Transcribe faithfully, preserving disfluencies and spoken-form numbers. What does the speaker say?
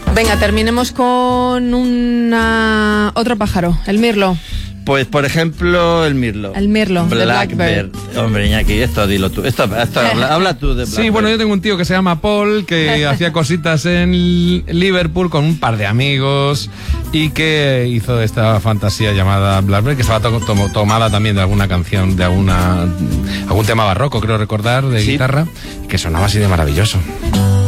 Venga, terminemos con una... otro pájaro, el mirlo. Pues, por ejemplo, el mirlo. El mirlo, de Blackbird. Hombre, Iñaki, esto dilo tú. Esto, esto habla, habla tú de Blackbird. Sí, bueno, yo tengo un tío que se llama Paul, que hacía cositas en Liverpool con un par de amigos y que hizo esta fantasía llamada Blackbird, que estaba to to tomada también de alguna canción, de alguna algún tema barroco, creo recordar, de ¿Sí? guitarra, que sonaba así de maravilloso.